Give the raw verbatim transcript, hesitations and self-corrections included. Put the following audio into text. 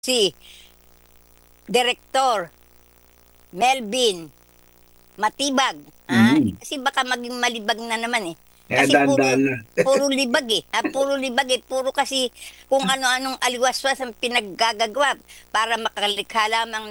si Director Melvin Matibag. Ah, Mhm. kasi baka maging malibag na naman eh. Kaya Kasi puro dahan-dahan na. puro libag eh. Ah, puro libag eh. Puro kasi kung ano-anong aliwaswas ang pinaggagagawa para makalikha lamang